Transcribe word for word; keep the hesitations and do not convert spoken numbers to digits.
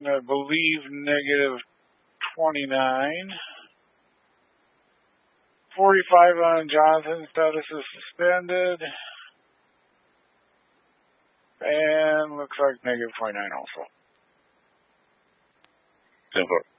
I believe negative twenty-nine. forty-five on Jonathan. Status is suspended. And looks like negative twenty-nine also. Simple.